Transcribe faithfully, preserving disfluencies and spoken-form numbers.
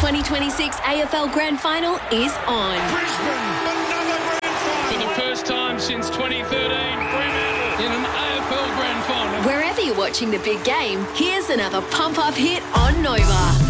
twenty twenty-six A F L Grand Final is on. Brisbane, another Grand Final. For the first time since twenty thirteen, Fremantle in an A F L Grand Final. Wherever you're watching the big game, here's another pump-up hit on Nova.